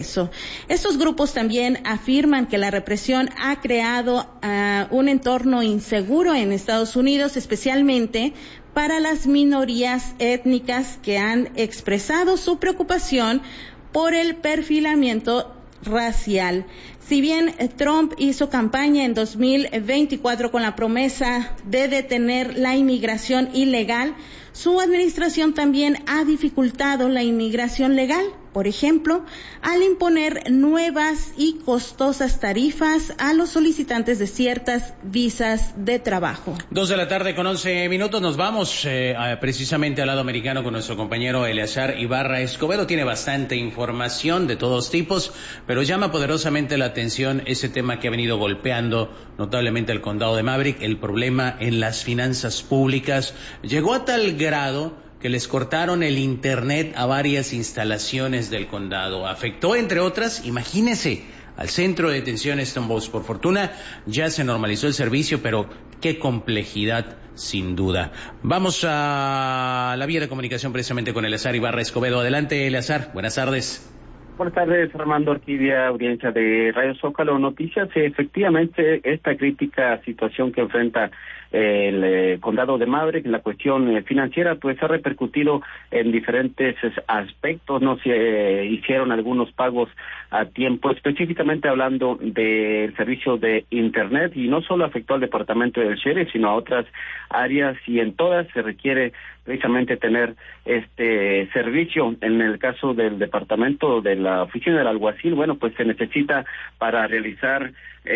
Progreso. Estos grupos también afirman que la represión ha creado un entorno inseguro en Estados Unidos, especialmente para las minorías étnicas que han expresado su preocupación por el perfilamiento racial. Si bien Trump hizo campaña en 2024 con la promesa de detener la inmigración ilegal, su administración también ha dificultado la inmigración legal, por ejemplo, al imponer nuevas y costosas tarifas a los solicitantes de ciertas visas de trabajo. 2:11 nos vamos precisamente al lado americano con nuestro compañero Eleazar Ibarra Escobedo. Tiene bastante información de todos tipos, pero llama poderosamente la atención ese tema que ha venido golpeando notablemente al condado de Maverick, el problema en las finanzas públicas. Llegó a tal grado que les cortaron el internet a varias instalaciones del condado. Afectó, entre otras, imagínese, al centro de detención Stone Balls. Por fortuna, ya se normalizó el servicio, pero qué complejidad, sin duda. Vamos a la vía de comunicación precisamente con Eleazar Ibarra Escobedo. Adelante, Eleazar. Buenas tardes. Buenas tardes, Armando Orquídea, audiencia de Radio Zócalo Noticias. Efectivamente, esta crítica situación que enfrenta el condado de Maverick, la cuestión financiera, pues ha repercutido en diferentes aspectos. No se hicieron algunos pagos a tiempo, específicamente hablando del servicio de internet, y no solo afectó al departamento del sheriff, sino a otras áreas, y en todas se requiere precisamente tener este servicio. En el caso del departamento de la oficina del alguacil, bueno, pues se necesita para realizar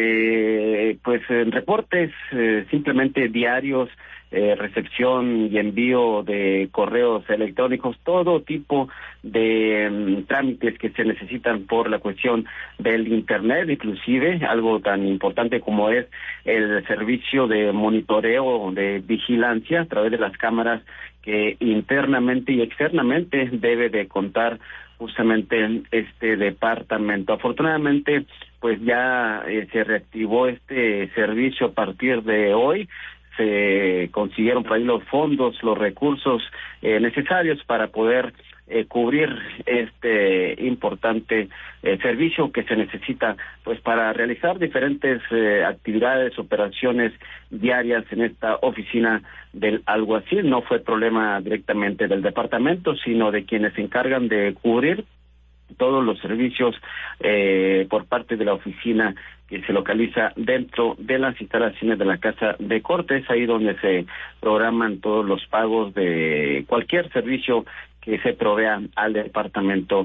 reportes simplemente diarios, recepción y envío de correos electrónicos, todo tipo de trámites que se necesitan por la cuestión del internet, inclusive algo tan importante como es el servicio de monitoreo, de vigilancia a través de las cámaras que internamente y externamente debe de contar justamente este departamento. Afortunadamente, pues ya se reactivó este servicio a partir de hoy. Se consiguieron por ahí los fondos, los recursos necesarios para poder cubrir este importante servicio que se necesita pues para realizar diferentes actividades, operaciones diarias en esta oficina del alguacil. No fue problema directamente del departamento, sino de quienes se encargan de cubrir todos los servicios por parte de la oficina que se localiza dentro de las instalaciones de la Casa de Cortes, ahí donde se programan todos los pagos de cualquier servicio que se provea al departamento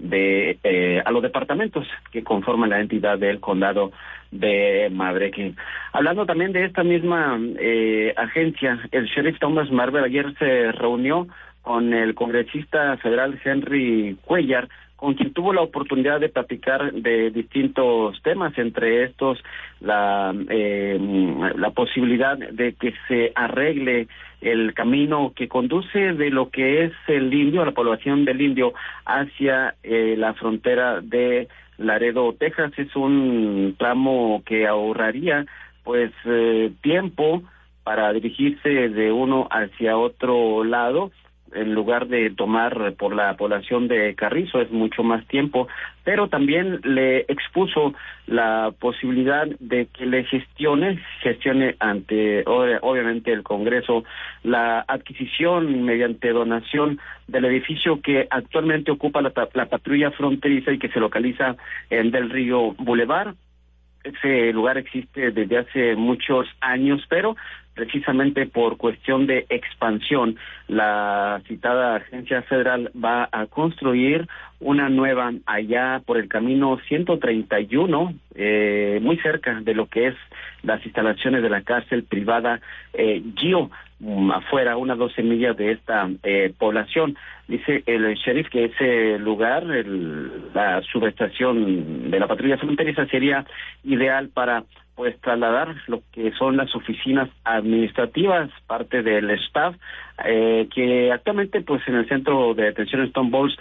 a los departamentos que conforman la entidad del condado de Maverick. Hablando también de esta misma agencia, el sheriff Thomas Marvel ayer se reunió con el congresista federal Henry Cuellar, con quien tuvo la oportunidad de platicar de distintos temas, entre estos la posibilidad de que se arregle el camino que conduce de lo que es el Indio, la población del Indio, hacia la frontera de Laredo, Texas. Es un tramo que ahorraría pues tiempo para dirigirse de uno hacia otro lado, en lugar de tomar por la población de Carrizo, es mucho más tiempo, pero también le expuso la posibilidad de que le gestione ante, obviamente, el Congreso, la adquisición mediante donación del edificio que actualmente ocupa la patrulla fronteriza y que se localiza en Del Río Boulevard. Ese lugar existe desde hace muchos años, pero precisamente por cuestión de expansión, la citada agencia federal va a construir una nueva allá por el camino 131, muy cerca de lo que es las instalaciones de la cárcel privada Gio, afuera, unas 12 millas de esta población. Dice el sheriff que ese lugar, la subestación de la patrulla fronteriza, sería ideal para pues trasladar lo que son las oficinas administrativas, parte del staff, que actualmente pues en el centro de detención Stone Balls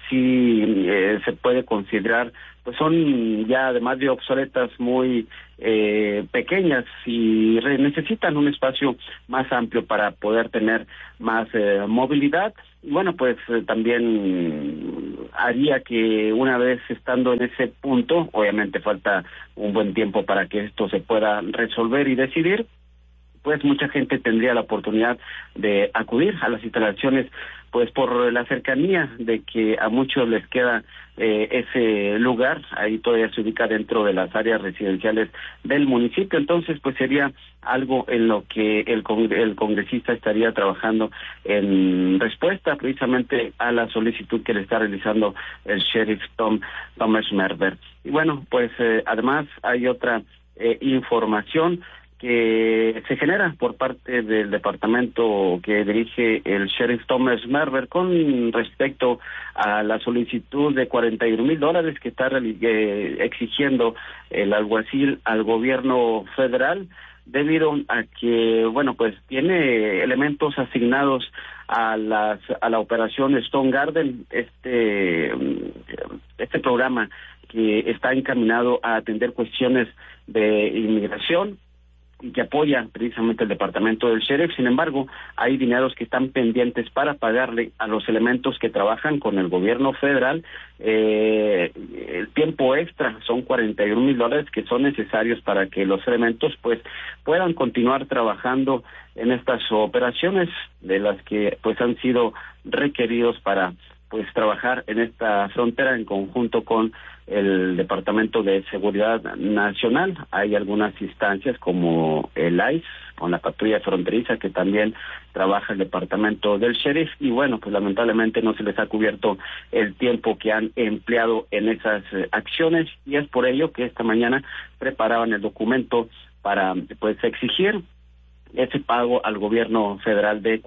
sí se puede considerar, pues son ya además de obsoletas muy pequeñas y necesitan un espacio más amplio para poder tener más movilidad. Y bueno, pues también haría que una vez estando en ese punto, obviamente falta un buen tiempo para que esto se pueda resolver y decidir, pues mucha gente tendría la oportunidad de acudir a las instalaciones, pues por la cercanía de que a muchos les queda ese lugar, ahí todavía se ubica dentro de las áreas residenciales del municipio. Entonces pues sería algo en lo que el congresista estaría trabajando en respuesta precisamente a la solicitud que le está realizando el sheriff Thomas Merber. Y bueno, pues además hay otra información que se genera por parte del departamento que dirige el sheriff Thomas Merber con respecto a la solicitud de $41,000 que está exigiendo el alguacil al gobierno federal, debido a que, bueno, pues tiene elementos asignados a la operación Stone Garden, este programa que está encaminado a atender cuestiones de inmigración y que apoya precisamente el departamento del sheriff. Sin embargo, hay dineros que están pendientes para pagarle a los elementos que trabajan con el gobierno federal. El tiempo extra son $41,000 que son necesarios para que los elementos pues puedan continuar trabajando en estas operaciones de las que pues han sido requeridos para pues trabajar en esta frontera en conjunto con el Departamento de Seguridad Nacional. Hay algunas instancias como el ICE, con la patrulla fronteriza, que también trabaja el departamento del sheriff, y bueno, pues lamentablemente no se les ha cubierto el tiempo que han empleado en esas acciones, y es por ello que esta mañana preparaban el documento para pues exigir ese pago al gobierno federal de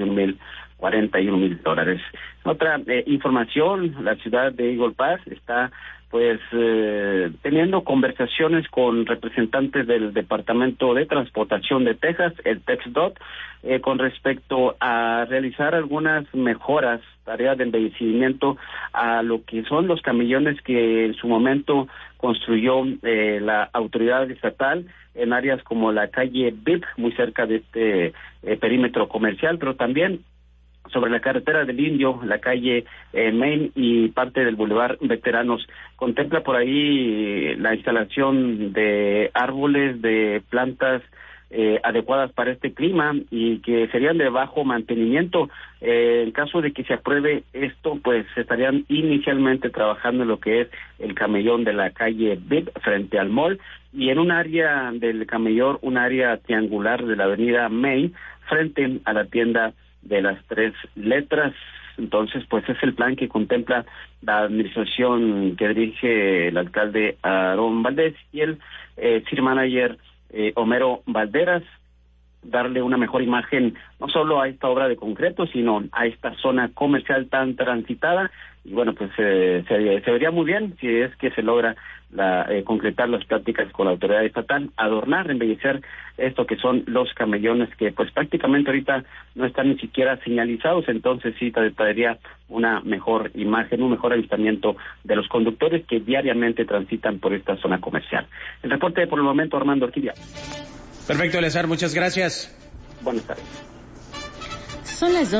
$41,000. Otra información, la ciudad de Eagle Pass está pues teniendo conversaciones con representantes del Departamento de Transportación de Texas, el TxDOT, con respecto a realizar algunas mejoras, tareas de embellecimiento a lo que son los camellones que en su momento construyó la autoridad estatal en áreas como la calle VIP, muy cerca de este perímetro comercial, pero también sobre la carretera del Indio, la calle Main y parte del Boulevard Veteranos. Contempla por ahí la instalación de árboles, de plantas adecuadas para este clima y que serían de bajo mantenimiento. En caso de que se apruebe esto, pues estarían inicialmente trabajando en lo que es el camellón de la calle VIP frente al mall, y en un área del camellón, un área triangular de la avenida Main frente a la tienda de las 3 letras. Entonces, pues es el plan que contempla la administración que dirige el alcalde Aarón Valdés y el city manager Homero Valderas, darle una mejor imagen no solo a esta obra de concreto, sino a esta zona comercial tan transitada. Y bueno, pues se vería muy bien si es que se logra concretar las pláticas con la autoridad estatal, adornar, embellecer esto que son los camellones que pues prácticamente ahorita no están ni siquiera señalizados. Entonces sí traería una mejor imagen, un mejor avistamiento de los conductores que diariamente transitan por esta zona comercial. El reporte por el momento, Armando Orquídea. Perfecto, Eleazar, muchas gracias. Buenas tardes. Son las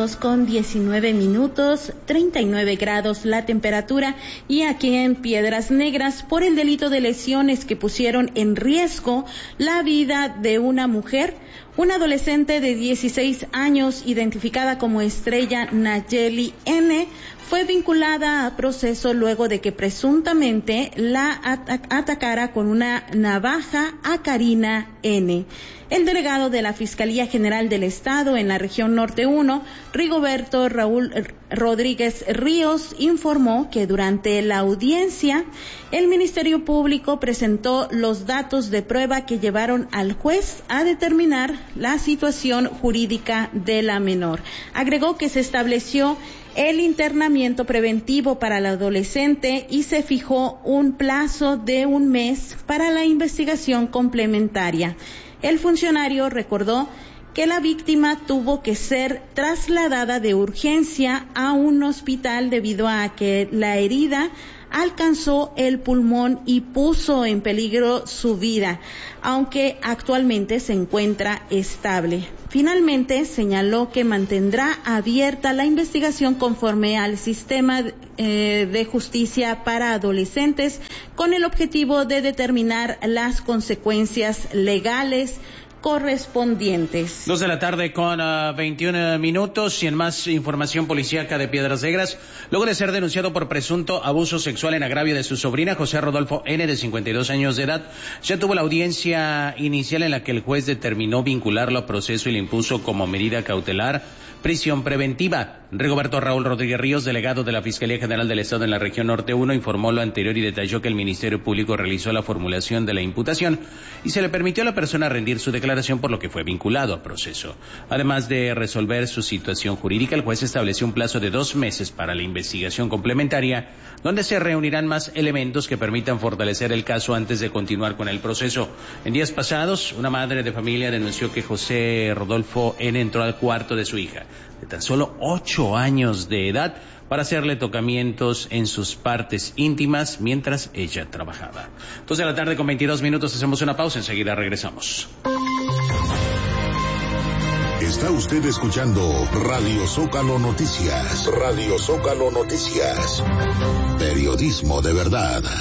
2:19, 39 grados la temperatura, y aquí en Piedras Negras, por el delito de lesiones que pusieron en riesgo la vida de una mujer, una adolescente de 16 años identificada como Estrella Nayeli N., fue vinculada a proceso luego de que presuntamente la atacara con una navaja a Karina N. El delegado de la Fiscalía General del Estado en la región Norte 1, Rigoberto Raúl Rodríguez Ríos, informó que durante la audiencia el Ministerio Público presentó los datos de prueba que llevaron al juez a determinar la situación jurídica de la menor. Agregó que se estableció el internamiento preventivo para la adolescente y se fijó un plazo de 1 mes para la investigación complementaria. El funcionario recordó que la víctima tuvo que ser trasladada de urgencia a un hospital debido a que la herida alcanzó el pulmón y puso en peligro su vida, aunque actualmente se encuentra estable. Finalmente, señaló que mantendrá abierta la investigación conforme al sistema de justicia para adolescentes, con el objetivo de determinar las consecuencias legales correspondientes. 2 de la tarde con 21 minutos y en más información policíaca de Piedras Negras, luego de ser denunciado por presunto abuso sexual en agravio de su sobrina, José Rodolfo N., de 52 años de edad, ya tuvo la audiencia inicial en la que el juez determinó vincularlo a proceso y le impuso como medida cautelar prisión preventiva. Rigoberto Raúl Rodríguez Ríos, delegado de la Fiscalía General del Estado en la región Norte 1, informó lo anterior y detalló que el Ministerio Público realizó la formulación de la imputación y se le permitió a la persona rendir su declaración, por lo que fue vinculado a proceso. Además de resolver su situación jurídica, el juez estableció un plazo de 2 meses para la investigación complementaria, donde se reunirán más elementos que permitan fortalecer el caso antes de continuar con el proceso. En días pasados, una madre de familia denunció que José Rodolfo N. entró al cuarto de su hija, de tan solo 8 años de edad, para hacerle tocamientos en sus partes íntimas mientras ella trabajaba. 2 de la tarde con 22 minutos, hacemos una pausa, enseguida regresamos. Está usted escuchando Radio Zócalo Noticias. Radio Zócalo Noticias. Periodismo de verdad.